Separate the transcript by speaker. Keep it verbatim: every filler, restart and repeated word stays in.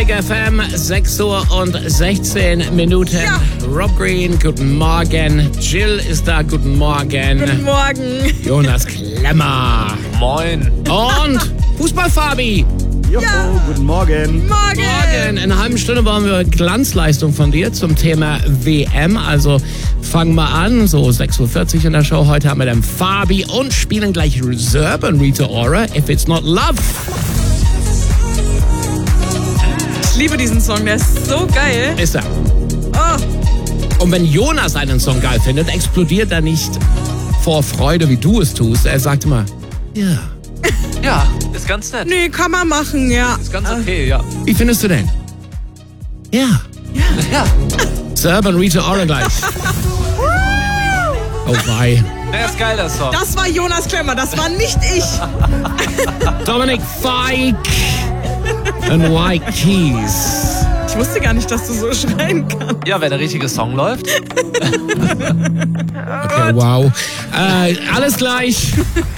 Speaker 1: Big F M, sechs Uhr und sechzehn Minuten.
Speaker 2: Ja.
Speaker 1: Rob Green, guten Morgen. Jill ist da, guten Morgen.
Speaker 2: Guten Morgen.
Speaker 1: Jonas Klemmer.
Speaker 3: Moin.
Speaker 1: Und Fußball-Fabi.
Speaker 4: Joho,
Speaker 2: Ja.
Speaker 4: guten Morgen.
Speaker 2: Morgen.
Speaker 1: Morgen. In einer halben Stunde wollen wir Glanzleistung von dir zum Thema W M. Also fangen wir an, so sechs Uhr vierzig in der Show. Heute haben wir den Fabi und spielen gleich Reserve und Rita Ora, If It's Not Love.
Speaker 2: Ich liebe diesen Song, der ist so geil.
Speaker 1: Ist er.
Speaker 2: Oh,
Speaker 1: Und wenn Jonas einen Song geil findet, explodiert er nicht vor Freude, wie du es tust. Er sagt immer, ja.
Speaker 3: Ja, ist ganz nett.
Speaker 2: nee, kann man machen, ja.
Speaker 3: Ist ganz okay, ja.
Speaker 1: Wie findest du den? Ja.
Speaker 3: Ja,
Speaker 1: Serb und Rita Ora gleich. Oh wei.
Speaker 3: der ist geil, der Song.
Speaker 2: Das war Jonas Klemmer, das war nicht ich.
Speaker 1: Dominic Fike und White Keys.
Speaker 2: Ich wusste gar nicht, dass du so schreien kannst.
Speaker 3: Ja, wenn der richtige Song läuft.
Speaker 1: Okay, wow. Äh, alles gleich.